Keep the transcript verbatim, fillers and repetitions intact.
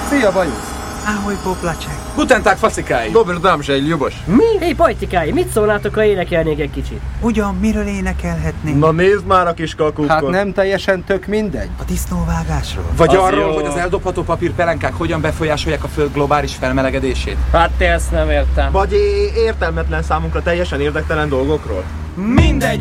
Szia, bajusz! Ahoj, poplacsek! Guten Tag, faszikái! Dobr damzsely, Ljubos! Mi? Hé, pajtikái, mit szólnátok, ha énekelnék egy kicsit? Ugyan, miről énekelhetnénk? Na nézd már a kis kakukkot! Hát nem teljesen tök mindegy. A disznóvágásról? Vagy Az arról, jó. hogy az eldobható papírpelenkák hogyan befolyásolják a föld globális felmelegedését? Hát te ezt nem értem. Vagy é- értelmetlen számunkra teljesen érdektelen dolgokról? Mindegy!